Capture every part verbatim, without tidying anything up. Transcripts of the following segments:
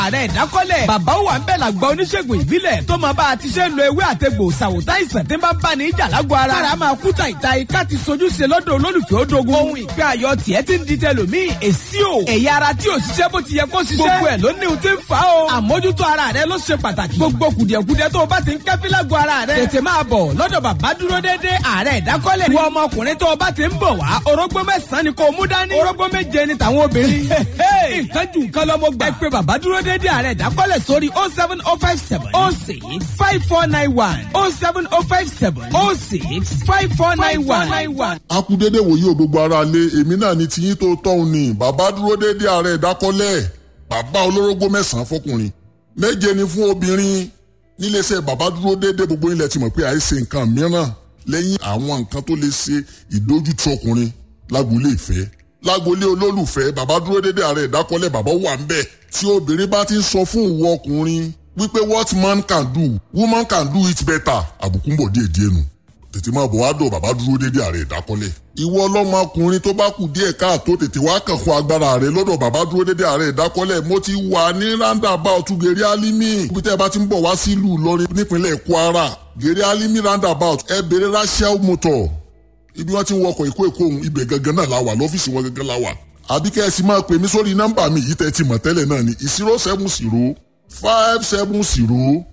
ààrẹ ìdákọ́lẹ̀ bàbá wà ń bẹ̀ làgbà oníṣègùn ìbílẹ̀ tó máa bá a ti ṣe ń lo ewé àtegbò ṣàwòtá ìsàn tí ń bá bá ní ìjà lágbo ara. kára máa kú tàìta ika ti sojú ṣe lọ́dọ̀ olólùfẹ́ odogun. ohun ìgbé ayọ̀ tiẹ̀ ti ń di tẹlòmíì èsì o. ẹ̀yà ara tí ò ṣiṣẹ́ bó ti yẹ kó ṣiṣẹ́. gbogbo ẹ̀ ló ní ohun tí ń fà á o. àmójútó ara rẹ ló ṣe pàtàkì. gbogbo kùdìẹ̀kudiẹ tó o bá ti ń kẹ́fí lágbo ara rẹ. tètè máa bọ̀ lọ́dọ̀ bàbá dúró déédéé ààrẹ ìdákọ́lẹ̀. wọ ọmọkùnrin tó o bá ti ń bọ̀ wá orógbó mẹ́sàn-án ni kò mú dání. orógbó méje ni tàwọn obìnrin. nǹkan jù nǹkan lọ́mọ gbà. ẹ pé bàbá dúró déédéé ààrẹ ìdákọ́lẹ̀ sórí oh seven oh five seven oh six five four nine one oh seven oh five seven oh six five four nine one. a kú dédé wòye o gbogbo ara lé èmi náà ni tiyín tó tọ́hún ni bàbá dúró déédéé ààrẹ ìdákọ́lẹ̀ bàbá olórógbó mẹ́sàn-án fọkùnrin méje ni fún obìnrin níléeṣẹ́ bàbá dúró déédéé gbogbo ilẹ̀ ti mọ̀ pé àìsè nǹkan mìíràn lẹ́yìn àwọn nǹkan tó lè ṣe ìdójútì ọkùnrin lágboolé ìfẹ́ lágboolé olólùfẹ́ bàbá dúró déédéé ààrẹ ìdákọ́lẹ̀ bàbá wà ń bẹ̀ tí obìnrin bá ti ń sọ fún ìwọ ọkùnrin wípé what man can do woman can do it better àbùkù ń bọ̀ díẹ̀ díẹ̀ nù tètè máa bọ̀ wá dọ̀ bàbá dúró déédéé ààrẹ ìdákọ́lẹ̀ ìwọ ọlọ́mọkùnrin tó bá kù díẹ̀ káàtó tètè wá kàn fún agbára rẹ lọ́dọ̀ bàbá dúró déédéé ààrẹ ìdákọ́lẹ̀ mo ti wà ní roundabout gèrè alimi ibi tẹ́ ẹ bá ti ń bọ̀ wá sílùú Ìlọrin nípínlẹ̀ Kwara gèrè alimi roundabout ẹ bèrè Rachel motor ibi wọ́n ti ń wọkọ̀ èkó èkó ohun ibẹ̀ gangan náà la wà lọ́fíìsì wọn gangan la wà àbí kẹ́ ẹ sì máa pè mí sórí nọ́mbà mi yìí tẹ́ ti mọ̀ tẹ́lẹ̀ náà ni zero seven zero five seven zero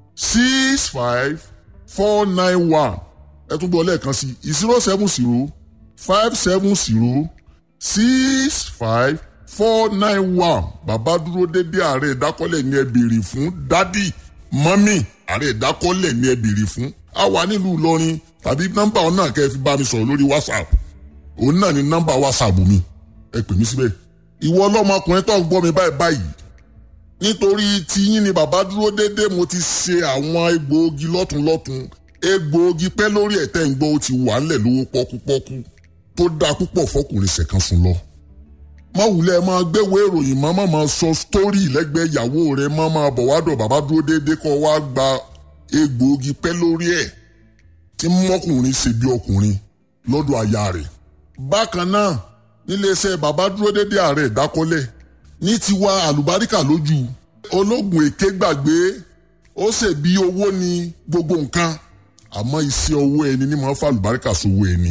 six five four nine one ẹ tún gbọ́ lẹ́ẹ̀kan sí zero seven zero five seven zero six five four nine one bàbá dúró déédéé ààrẹ ìdákọ́lẹ̀ ní ẹ béèrè fún dádì mọ́mì ààrẹ ìdákọ́lẹ̀ ní ẹ béèrè fún a wà nílùú Ìlọrin tàbí nọ́mbà ọ̀hún náà kẹ́ ẹ fi bá mi sọ̀rọ̀ lórí WhatsApp òun náà ni nọ́mbà WhatsApp mi ẹ pè mí síbẹ̀ ìwọ ọlọ́mọkùnrin tó ń gbọ́ mi báyìí báyìí nítorí tiyín ni bàbá dúró déédéé mo ti ṣe àwọn egbòogi lọ́tùnlọ́tùn egbòogi pẹ́ lórí ẹ̀tẹ́ ìgbọ́ ó ti wà ńlẹ̀ lówó pọ́kúpọ́kú tó dáa púpọ̀ fọkùnrin ṣẹ̀kan sùn lọ. má wulẹ̀ máa gbéwèé ìròyìn má máa sọ sítórì lẹ́gbẹ̀ẹ́ ìyàwó rẹ̀ má máa bọ̀ wá dọ̀ bàbá dúró déédéé kọ́ wá gba egbòogi pẹ́ lórí ẹ̀ tí mọ́kùnrin ṣe bí ọkùnrin lọ́dọ̀ aya rẹ̀. bákan náà níléeṣẹ́ bàbá dúró déédéé ààrẹ ìdákọ́lẹ̀ ní tiwa àlùbáríkà lójú ológun èké gbàgbé ó ṣe bí owó ní gbogbo nǹkan àmọ́ iṣẹ́ owó ẹni ní máa ń fa àlùbáríkà sówó ẹni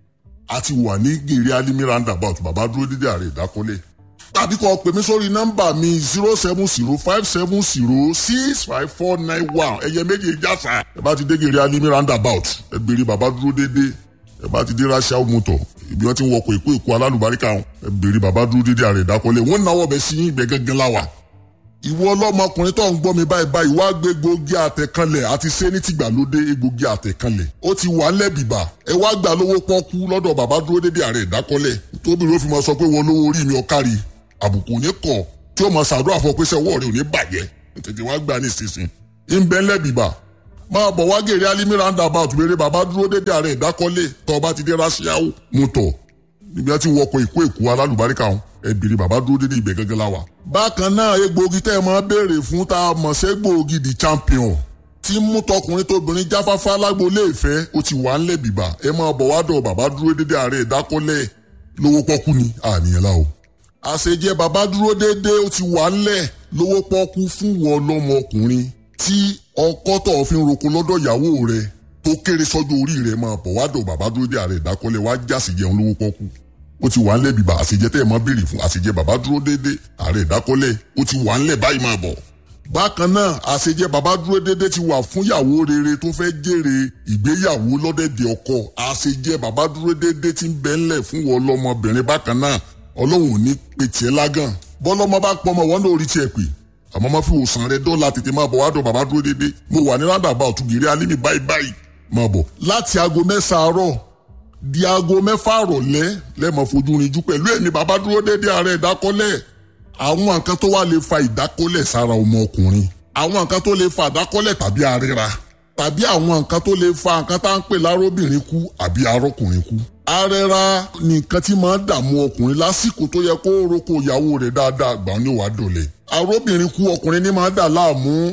a ti wà ní gèrè alimi roundabout bàbá dúró déédéé ààrẹ ìdákọ́lẹ̀ tàbí kó pè mí sórí nọ́mbà mi zero seven zero five seven zero six five four nine one ẹ̀yẹ méje jásà ẹ bá ti dé gèrè alimi roundabout ẹ béèrè bàbá dúró déédéé ẹ bá ti dé Rachel motor ibi wọn ti ń wọkọ̀ èkó èkó alálùbáríkà ẹ béèrè bàbá dúró déédéé ààrẹ ìdákọ́lẹ̀ wọn náwó bẹ sí ibẹ̀ gángan láwà ìwọ ọlọ́mọkùnrin tó ń gbọ́ mi báyìí báyìí wá gbé egbògi àtẹ̀kanlẹ̀ àti ṣé ní tìgbàlódé egbògi àtẹ̀kanlẹ̀ ó ti wà lẹ́bìbà ẹ wá gbà lówó pọ́kú lọ́dọ̀ bàbá dúró déédéé ààrẹ ìdákọ́lẹ̀ tóbi ló fi máa sọ pé wọn lówó orí mi ọ̀kárí àbùkù ní kọ̀ tí ó máa ṣàdúrà fún ọ pé sẹ́wọ́ rẹ̀ ò ní bàjẹ́ tètè wá gbà ní ìsinsìn ń bẹ́ lẹ́bìbà máa bọ̀ wá gèrè alimi roundabout béèrè bàbá dúró déédéé ààrẹ ìdákọ́lẹ̀ tó bá ti dé Rachel motor níbi tí wọkọ̀ èkó èkó alálùbáríkà wọn ẹ bèrè bàbá dúró déédéé ibẹ̀ gẹ́gẹ́ la wà. bákan náà egbòogi tẹ́ ẹ máa béèrè fún tá a mọ̀ sí egbòogi the champion tí mú tọkùnrin tóbìnrin jáfáfá lágboolé ìfẹ́ ó ti wà ńlẹ̀ bìbà ẹ máa bọ̀ wá dọ̀ bàbá dúró déédéé ààrẹ ìdákọ́lẹ̀ lówó pọ́kú ni àníyàn la o. àṣejẹ bàbá dúró déédéé ó ti wà ńlẹ̀ lówó pọ́kú fún wọn lọ́mọkùnrin tí ọkọ tó fi ń roko lọ́dọ̀ ìyàwó rẹ̀ tó kéré sọ́jọ́ orí rẹ̀ máa bọ̀ wá dọ̀ bàbá dúró déédéé ààrẹ ìdákọ́lẹ̀ wá jásì jẹun lówó pọ́kú ó ti wà ńlẹ̀ bíbá àṣejẹ tẹ́ ẹ̀ máa béèrè fún àṣejẹ bàbá dúró déédéé ààrẹ ìdákọ́lẹ̀ ó ti wà ńlẹ̀ báyìí máa bọ̀. bákan náà àṣejẹ bàbá dúró déédéé ti wà fún ìyàwó rere tó fẹ́ jèrè ìgbéyàwó lọ́dẹ̀dẹ̀ ọkọ àṣejẹ bàbá dúró déédéé ti ń bẹ ńlẹ̀ fún wọn lọ́mọbìnrin bákan náà ọlọ́run ò ní pe tiẹ̀ lágàn bọ́lọ́mọ bá pọmọ wọn lórí tiẹ̀ pè àmọ́ má fi òsàn rẹ dọ́là tètè máa bọ̀ wá dọ̀ bàbá dúró déédéé mo wà ní roundabout gèrè alimi báyìí báyìí máa bọ̀ láti aago mẹ́sàn-án àárọ̀ di aago mẹ́fà rọ̀lẹ́ lẹ́mọ̀ fojú rinjú pẹ̀lú ẹ̀mí bàbá dúró déédéé ààrẹ ìdákọ́lẹ̀ àwọn nǹkan tó wá lè fa ìdákọ́lẹ̀ sára ọmọkùnrin àwọn nǹkan tó lè fa ìdákọ́lẹ̀ tàbí àríra tàbí àwọn nǹkan tó lè fa nǹkan tá à ń pè lárobìnrin kú àbí arọ́kùnrin kú. àrẹra ni nǹkan tí máa ń dààmú ọkùnrin lásìkò tó yẹ kó roko ìyàwó rẹ̀ dáadáa gbà ní wàá dọ̀lẹ̀. arọ́bìnrin kú ọkùnrin ní máa ń dà láàmú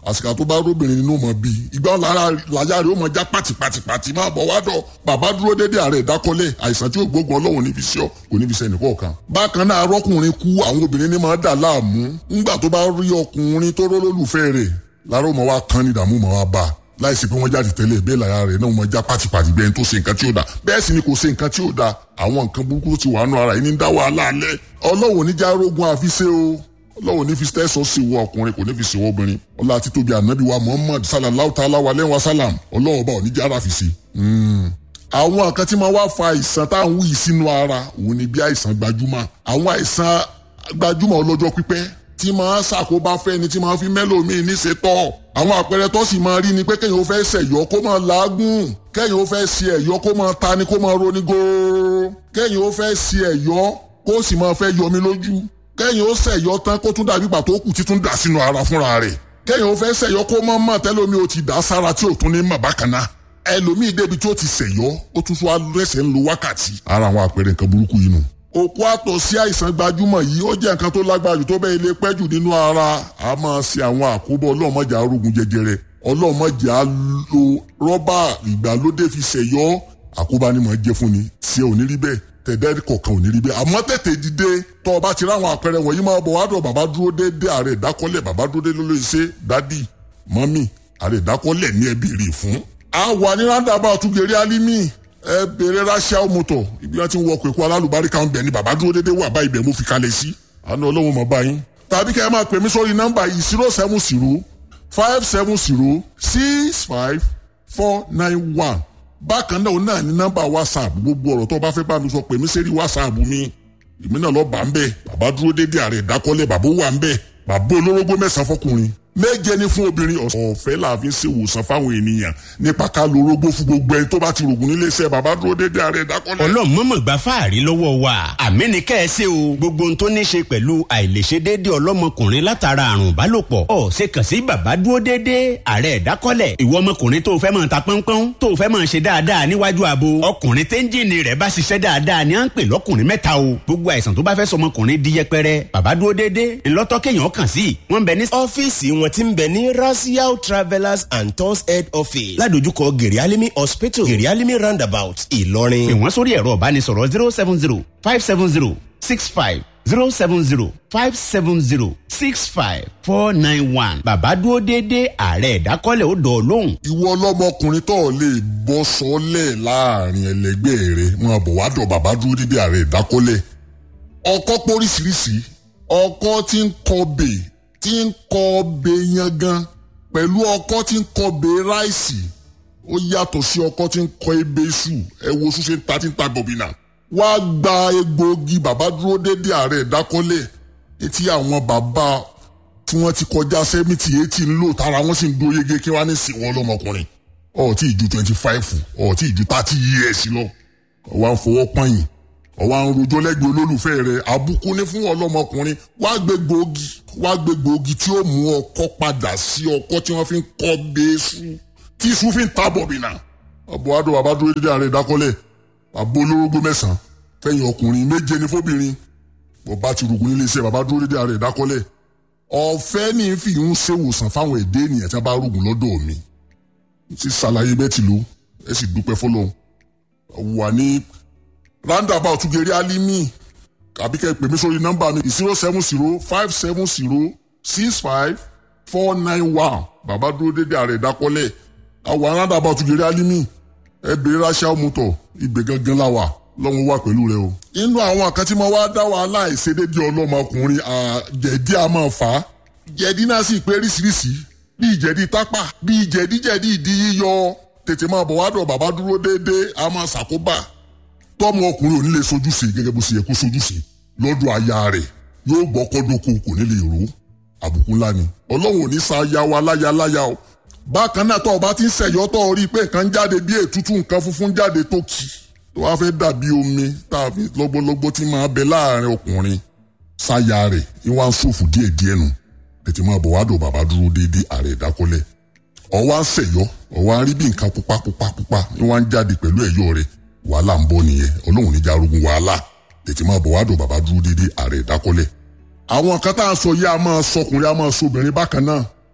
àsìkò tó bá róbìnrin nínú mọ̀ bí ìgbà lára láyà rẹ̀ ó mọ̀ já pàtìpàtìpàtì máa bọ̀ wádọ̀ bàbá dúró dédé ààrẹ ìdákọ́lẹ̀ àìsàn tí ó gbógun ọlọ́run níbi iṣẹ́ kò níbi iṣẹ́ nìkọ̀ọ̀kan. bákan náà arọ́kùnrin kú àwọn obìnrin ní máa dà láàmú ńgbà tó bá rí ọkùnrin tó rólólùfẹ́ rẹ̀ lára ó mọ̀ wá kán ní ìdààmú mọ̀ wá bá láìsí pé wọ́n jáde tẹ́lẹ̀ bẹ́ẹ̀ lára rẹ̀ náà wọ́n já pàtìpàtì bẹ́ẹ̀ tó ṣe nǹkan tí ó da bẹ́ẹ̀ sì ni kò ṣe nǹkan tí ó da àwọn nǹkan burúkú ti wà nù ara yìí ní dá wàhálà alẹ́ ọlọ́run ní já rógun àfiṣe o ọlọ́run ní fi tẹ́sán sí wọ ọkùnrin kò ní fi ṣèwọ́ obìnrin ọlá àti tóbi ànábì wa muhammad sallallahu ta'ala wa lẹ́wọ̀n wa salam ọlọ́run ọba òní jára fi sí. àwọn nǹkan tí máa wá fa àìsàn táwọn wí sínú ara òun ni bí àìsàn gbajúmọ̀ àwọn àìsàn gbajúmọ̀ ọlọ́jọ́ pípẹ́ tí máa ṣàkóbá fẹ́ni tí máa fi mẹ́lòmíì níṣe tọ́ àwọn àpẹẹrẹ tó sì máa rí ni pé kéèyàn ó fẹ́ ṣẹ̀yọ́ kó máa làágùn kéèyàn ó fẹ́ ṣe ẹ̀yọ́ kó máa tani kó máa roni góòrò kéèyàn ó fẹ́ ṣe ẹ̀yọ́ kó sì máa fẹ́ yọmi lójú kéèyàn ó ṣẹ̀yọ́ tán kó tún dàbí ìgbà tó kù títún dà sínú ara fúnra rẹ̀ kéèyàn ó fẹ́ ṣẹ̀yọ́ kó máa mọ̀ tẹ́lómi ó ti dà sára tí ò tún ní mọ̀ bákan náà ẹlòmíì débi tí ó ti ṣẹ̀yọ́ ó tún sọ lẹ́sẹ̀ ń lo wákàtí ara àwọn àpẹẹrẹ nǹkan burúkú yìí nù. òkú àtọ̀ sí àìsàn gbajúmọ̀ yìí ó jẹ́ nǹkan tó lágbára jù tó bẹ́ẹ̀ ilé pẹ́jù nínú ara a máa ṣe àwọn àkóbọ̀ ọlọ́mọdé arógun jẹjẹrẹ ọlọ́mọdé á lo rọ́bà ìgbàlódé fi ṣẹ̀yọ́ àkóbá ni mò ń jẹ́ fún ni tí ò ní rí bẹ́ẹ̀ tẹ̀dẹ́ kọ̀ọ̀kan ò ní rí bẹ́ẹ̀ àmọ́ tètè dìde tọ́ ọ bá ti ráwọn àpẹẹrẹ wọ̀nyí máa bọ̀ wádọ̀ bàbá dúró dédé ààrẹ ìdákọ́lẹ̀ bàbá dúró dédé ló ṣe dádì mọ́mì ààrẹ ìdákọ́lẹ̀ ní ẹbí rè fún. a wà ní rándàbà ọ̀túgẹ̀rẹ́ alimi ẹ bèrè ráṣíà mọ́tò ibi wọn ti ń wọkọ̀ èkó alálùbáríkà ń bẹ̀ ni bàbá dúró dédé wà bá ibẹ̀ mo fi kalẹ̀ sí àná ọlọ́run mọ̀ báyìí. tàbí kẹ́ ẹ máa pè mí sórí nọ́mbà yìí zero seven zero five seven zero six five four nine one bákan náà náà ní nọ́mbà whatsapp gbogbo ọ̀rọ̀ tó bá fẹ́ bá mi sọ pé mi ṣe rí whatsapp mi èmi náà lọ bá ń bẹ̀ bàbá dúró dédé ààrẹ ìdákọ́lẹ̀ bàbá wà ń bẹ̀ bàbá olórógbó mẹ́sàn-án fọkùnrin méje ní fún obìnrin ọ̀fẹ́ làáfin ṣe ìwòsàn fáwọn ènìyàn nípa ká lo orógbó fún gbogbo ẹni tó bá ti rògùn nílé iṣẹ́ bàbá dúró dédé ààrẹ ìdákọ́lẹ̀. ọlọ́run mọ̀mọ́ gba fáàrí lọ́wọ́ wa àmì ní kẹ́ ẹ ṣe o gbogbo ohun tó ní ṣe pẹ̀lú àìlèṣe déédéé ọlọ́mọkùnrin látara àrùn ìbálòpọ̀ ọ̀ ṣe kàn sí bàbá dúró dédé ààrẹ ìdákọ́lẹ̀ ìwọ ọmọkùnrin tó fẹ́ máa ta pọ́npọ́n tó fẹ́ máa ṣe dáadáa níwájú abo ọkùnrin téńjìnì rẹ̀ bá ṣiṣẹ́ dáadáa ni à ń pè lọ́kùnrin mẹ́ta o gbogbo àìsàn tó bá fẹ́ sọmọkùnrin di yẹpẹrẹ bàbá dúró dédé ńlọ́tọ́ kéèyàn kàn sí wọ́n bẹ ní. ọ́fíìsì wọn ti ń bẹ ní Rasiao Travellers and Tours Head Office ládojúkọ Gerialimi Hospital Gerialimi Roundabout Ìlọrin. pè wọ́n sórí ẹ̀rọ ìbánisọ̀rọ̀ zero seven zero five seven zero six five zero seven zero five seven zero six five four nine one. bàbá dúró déédéé ààrẹ ìdákọ́lẹ̀ ó dọ̀ lóhùn. ìwọ ọlọ́mọkùnrin tó lè bọ́ sọ́lẹ̀ láàrin ẹlẹgbẹ́ rẹ̀ wọn bọ̀ wá dọ̀ bàbá dúró déédéé ààrẹ ìdákọ́lẹ̀. ọkọ́ póríṣiríṣi ọkọ́ tí ń kọbè tí ń kọbè yangan pẹ̀lú ọkọ́ tí ń kọbè ráìsì ó yàtọ̀ sí ọkọ́ tí ń kọ ebè iṣu ẹ wo ṣúṣe ń ta tí ń ta bọ̀bìnà. wá gba egbòogi bàbá dúró déédéé ààrẹ ìdákọ́lẹ̀ etí àwọn bàbá tí wọ́n ti kọjá sẹ́mìtì eighty ń lò tára wọ́n sì ń dó yege kí wọ́n á ní sìn wọ́n lọ́mọkùnrin ọ̀ tí ì ju twenty five ọ̀ tí ì ju thirty years lọ ọ̀wá ń fọwọ́ pọ́yìn ọ̀wá ń rojọ́ lẹ́gbẹ̀ẹ́ olólùfẹ́ rẹ̀ àbùkù ní fún ọlọ́mọkùnrin wá gbé gbòógì wá gbé gbòógì tí ó mú ọkọ́ padà sí ọkọ́ tí wọ́n fi ń kọ́ bẹ́ẹ́sù tí iṣu fi ń ta bọ̀bìnà ọ̀bọ̀ adó bàbá dúró dédé ààrẹ ìdákọ́lẹ̀ bàbá olórógbó mẹ́sàn-án fẹ̀yìn ọkùnrin méje ní fóbìnrin bàbá ti rògùn nílé iṣẹ́ bàbá dúró dédé ààrẹ ìdákọ́lẹ̀ ọ̀fẹ́ ní fi ń ṣèwòsàn fáwọn èdè ènìyàn tí wọ́n bá rògùn lọ́dọ̀ mi ti ṣàlàyé bẹ́ẹ̀ ti lò ẹ sì dúpẹ́ fọlọ́run wà ní roundabout Geri Alimi àbí kẹ́ ẹ pè mí sórí nọ́mbà mi zero seven zero five seven zero six five four nine one bàbá dúró dédé ààrẹ ìdákọ́lẹ̀ àwọn roundabout Geri Alimi ẹ bèrè Rasiao mọ́tò ibẹ̀ gangan la wà lọ́wọ́ wà pẹ̀lú rẹ o. inú àwọn nǹkan tí mo wá dá wàhálà ìṣedédé ọlọ́mọkùnrin jẹ̀dí a máa fà á jẹ̀dí náà sì pé ríṣiríṣi bíi jẹ̀dí tápà bíi jẹ̀díjẹ̀dí ìdí yíyọ tètè máa bọ̀ wádọ̀ bàbá dúró déédéé a máa ṣàkóbá tọ́mọ ọkùnrin ò ní lè sojúṣe gẹ́gẹ́ bó ṣe yẹ kó sojúṣe lọ́dọ̀ aya rẹ̀ yóò gbọ́ kọ́dọ̀kọ̀ kò ní lè rò àbùkù ńlá ni ọlọ́run ò ní sa aya wa láya láya o. bákan náà tọ́ ọba ti ń ṣẹ̀yọ́ tọ́ ọ rí i pé nǹkan jáde bí ètútù nǹkan funfun jáde tó kì tó wá fẹ́ dàbí omi tá a fi lọ́gbọ́lọ́gbọ́ tí máa bẹ láàrin ọkùnrin sáya rẹ̀ ní wá ń ṣòfò díẹ̀ díẹ̀ nù tètè máa bọ̀ wádọ̀ bàbá dúró déédéé ààrẹ ìdákọ́lẹ̀ ọwọ́ à ń ṣẹ̀yọ́ ọwọ́ à ń rí bí nǹkan pupa pupa pupa ní wá ń jáde pẹ̀lú ẹ̀yọ́ rẹ̀ wàhálà ń bọ̀ nìyẹn ọlọ́run níjà arógun wàhálà tètè máa bọ̀ wádọ̀ bàbá dúró déédéé ààrẹ ìdákọ́lẹ̀. àwọn kan tá à ń sọ yìí a máa sọkùnrin a máa sobìnrin bákan náà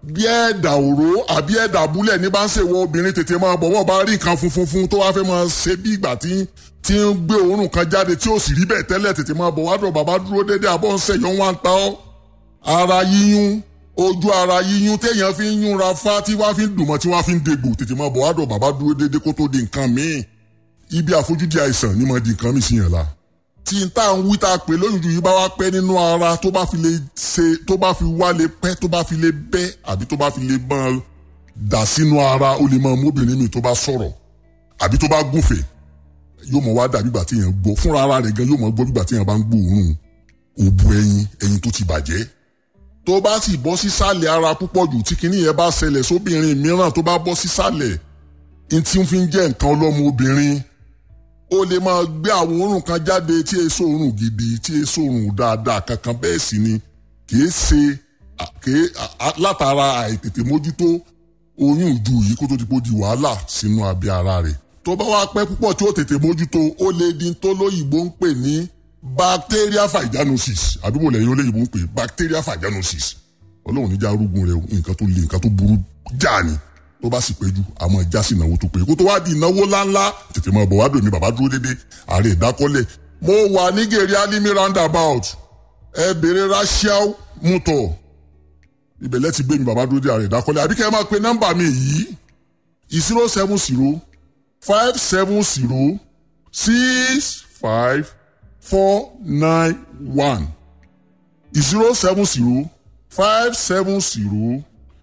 bí ẹ̀dà òró àbí ẹ̀dà abúlẹ̀ ní bá ń ṣèwọ obìnrin tètè máa bọ̀ wọ́n bá rí nǹkan funfun fún tó wá fẹ́ máa ṣe bí ìgbà tí tí ń gbé òórùn kan jáde tí ó sì rí bẹ́ẹ̀ tẹ́lẹ̀ tètè máa bọ̀ wádùn bàbá dúró dédé àbọ̀ ń ṣẹ̀yọ́ wá ń ta ọ́. ara yíyún ojú ara yíyún téèyàn fi ń yúnra fá tí wá fi ń dùnmọ́ tí wá fi ń degbò tètè máa bọ̀ wádùn bàbá dúró dédé kó tó di nǹkan míì. ibi àfojúdi àìsàn ni mo di nǹkan mi sí yẹn la. tí n tá à ń wí tá a pè lóyún yìí bá wá pẹ́ nínú ara tó bá fi lè ṣe tó bá fi wá lè pẹ́ tó bá fi lè bẹ́ àbí tó bá fi lè bọ́n dà sínú ara ó lè máa móbìnrin mi tó bá sọ̀rọ̀ àbí tó bá gúnfè yóò mọ̀ wá dàbí ìgbà tí yẹn gbọ́ fúnra ara rẹ̀ gan yóò mọ̀ gbọ́ bí ìgbà tí yẹn bá ń gbóòórùn òbu ẹyin ẹyin tó ti bàjẹ́. tó bá sì bọ́ sísàlẹ̀ ara púpọ̀ jù tí kinní yẹn bá ṣẹlẹ̀ sóbìnrin mìíràn tó bá bọ́ sísàlẹ̀ n tí ń fi ń jẹ́ nǹkan ọlọ́mọ obìnrin ó lè máa gbé àwọn òórùn kan jáde tí èso òórùn gidi tí èso òórùn dáadáa kankan bẹ́ẹ̀ sì ni kìí ṣe kìí látara àìtètè mójútó oyún ìju yìí kó tó ti kó di wàhálà sínú abẹ́ ara rẹ̀. tó bá wá pẹ́ púpọ̀ tí ó tètè mójútó ó lè di tó lóyìnbó ń pè ní bacteria vaginosis àdúgbò lẹ́yìn olóyìnbó ń pè bacteria vaginosis ọlọ́run níjà arúgbó rẹ̀ nǹkan tó le nǹkan tó burú jáà ni tó bá sì péjú àmọ́ ìjà sí ìnáwó tó pé kó tó wá di ìnáwó ńláńlá tètè máa bọ̀ wá dòní bàbá dúró dédé ààrẹ ìdákọ́lẹ̀. mo wà ní gèrè alimi roundabout ẹ bèrè rachel muto ibẹ̀ lẹ́tì gbé mi bàbá dúró dédé ààrẹ ìdákọ́lẹ̀ àbí kẹ́ ẹ máa pe nọ́mbà mi yìí zero seven zero five seven zero six five four nine one zero seven zero five seven zero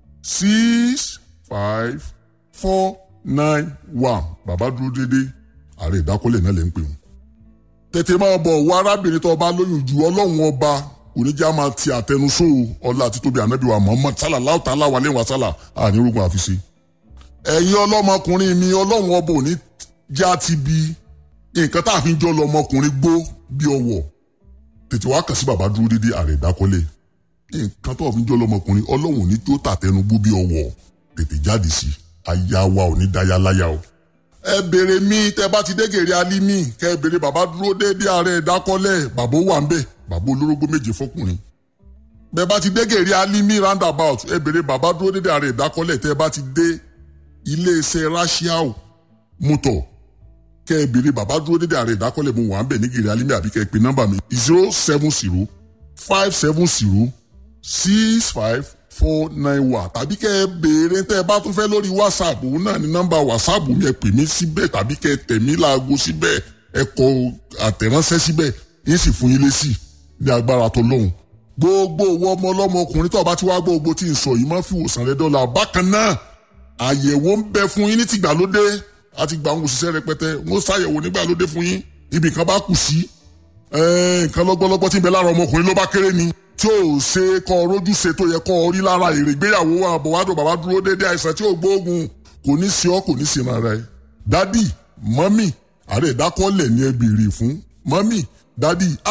six five four nine one bàbá dúró dédé ààrẹ ìdákọ́lẹ̀ náà lè ń pè wọ́n. tètè máa bọ̀ wọ arábìnrin tó bá lóyún ju ọlọ́run ọba oníjà máa ti àtẹnusó ọlá àti tóbi ànábì wa Muhammad sallallahu ta'ala wa alaihi wa sallam ànírógun àfiṣe. ẹ̀yin ọlọ́mọkùnrin mi ọlọ́run ọba òní já ti bi nǹkan tá a fi ń jọ lọmọkùnrin gbó bí ọwọ́ tètè wá kàn sí bàbá dúró dédé ààrẹ ìdákọ́lẹ̀ nǹkan tó a fi ń jọ lọmọkùnrin ọlọ́run òní tó tàtẹnugbó bí ọwọ́ tètè jáde sí aya wa ò ní dáyà láyà o. ẹ bèrè mi tẹ bá ti dé gèrè alimi kẹ ẹ bèrè bàbá dúró déédéé ààrẹ ìdákọ́lẹ̀ bàbá wà ń bẹ bàbá olórógbó méje fọkùnrin. bẹ bá ti dé gèrè alimi roundabout ẹ bèrè bàbá dúró déédéé ààrẹ ìdákọ́lẹ̀ tẹ bá ti dé iléeṣẹ́ rachel motor kẹ ẹ bèrè bàbá dúró déédéé ààrẹ ìdákọ́lẹ̀ mo wà ń bẹ ní gèrè alimi àbí kẹ ẹ pe nọ́mbà mi zero seven zero five seven zero six five four nine one tàbí kẹ́ ẹ béèrè tẹ́ ẹ bá tún fẹ́ lórí whatsapp òun náà ní nọ́mbà whatsapp mi ẹ pè mí síbẹ̀ tàbí kẹ́ ẹ tẹ̀ mí láago síbẹ̀ ẹ kọ àtẹ̀ránṣẹ́ síbẹ̀ yín sì fún yín lésì ní agbára tó lóhùn. gbogbo owó ọmọ ọlọ́mọ ọkùnrin tó bá ti wá gbogbo tí ń sọ yìí máa fi wòsàn rẹ dọ́là bákan náà àyẹ̀wò ń bẹ fún yín ní tìgbàlódé àti gbà ń òṣìṣẹ́ rẹpẹtẹ wọ́n ṣàyẹ̀wò nígbàlódé fún yín ibì kan bá kù sí nǹkan lọ́gbọ́lọ́gbọ́ tí ń bẹ lára ọmọkùnrin ló bá kéré ni tí ò ṣe kọ́ rójú ṣe tó yẹ kọ́ rí lára èrè ìgbéyàwó wa bọ̀wádùn bàbá dúró déédéé àìsàn tí ò gbóògùn kò ní sí ọ kò ní sí ara ẹ. dádì mọ́mì ààrẹ ìdákọ́lẹ̀ ni ẹ béèrè fún mọ́mì dádì